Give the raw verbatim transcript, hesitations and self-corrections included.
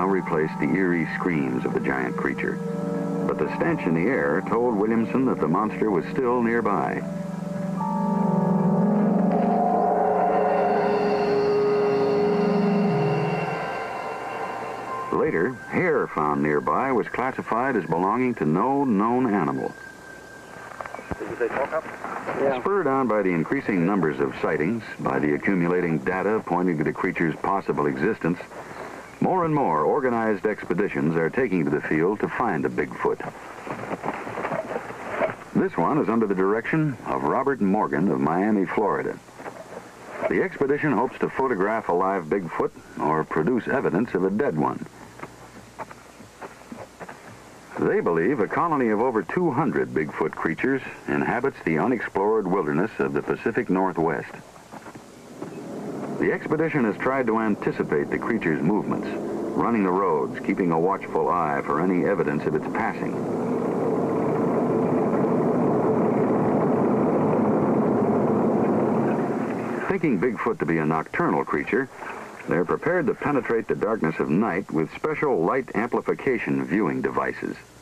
now replaced the eerie screams of the giant creature. But the stench in the air told Williamson that the monster was still nearby. Later, hair found nearby was classified as belonging to no known animal. Did you say talk up? Yeah. Spurred on by the increasing numbers of sightings, by the accumulating data pointing to the creature's possible existence, more and more organized expeditions are taking to the field to find a Bigfoot. This one is under the direction of Robert Morgan of Miami, Florida. The expedition hopes to photograph a live Bigfoot or produce evidence of a dead one. They believe a colony of over two hundred Bigfoot creatures inhabits the unexplored wilderness of the Pacific Northwest. The expedition has tried to anticipate the creature's movements, running the roads, keeping a watchful eye for any evidence of its passing. Thinking Bigfoot to be a nocturnal creature, they're prepared to penetrate the darkness of night with special light amplification viewing devices.